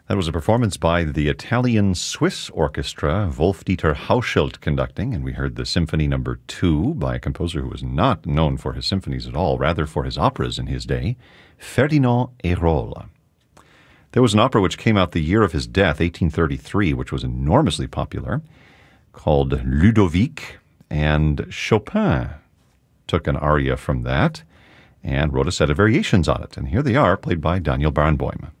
That was a performance by the Italian-Swiss orchestra, Wolf-Dieter Hauschild conducting, and we heard the Symphony No. 2 by a composer who was not known for his symphonies at all, rather for his operas in his day, Ferdinand Hérold. There was an opera which came out the year of his death, 1833, which was enormously popular, called Ludovic, and Chopin took an aria from that and wrote a set of variations on it. And here they are, played by Daniel Barenboim.